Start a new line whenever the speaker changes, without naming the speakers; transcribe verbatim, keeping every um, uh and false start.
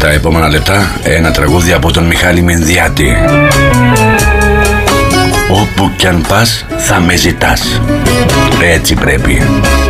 στα επόμενα λεπτά ένα τραγούδι από τον Μιχάλη Μινδιάτη. Όπου κι αν πας θα με ζητάς. Έτσι πρέπει.